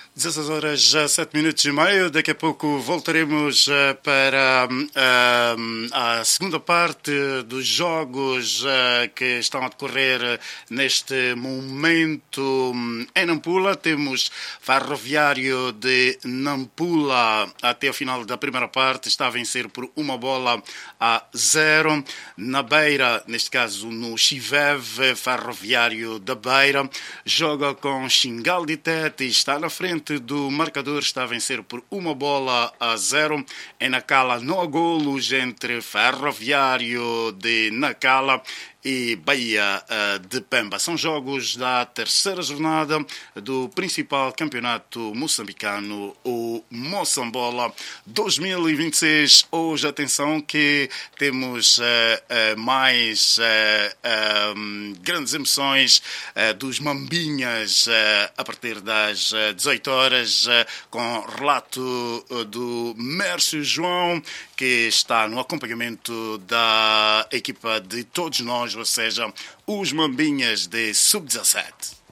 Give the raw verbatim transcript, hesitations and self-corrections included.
dezesseis horas, já sete minutos e meio. Daqui a pouco voltaremos uh, para uh, a segunda parte dos jogos uh, que estão a decorrer neste momento em Nampula. Temos Ferroviário de Nampula até o final da primeira parte. Está a vencer por uma bola a zero. Na Beira, neste caso no Chiveve, Ferroviário da Beira joga com Xingal de Tete e está na frente do marcador, está a vencer por uma bola a zero. Em Nacala não há golos entre Ferroviário de Nacala e Bahia de Pemba. São jogos da terceira jornada do principal campeonato moçambicano, o Moçambola dois mil e vinte e seis. Hoje, atenção, que temos uh, uh, mais uh, um, grandes emoções uh, dos Mambinhas uh, a partir das uh, dezoito horas, uh, com relato uh, do Mércio João, que está no acompanhamento da equipa de todos nós, ou seja, os Mambinhas de sub dezassete.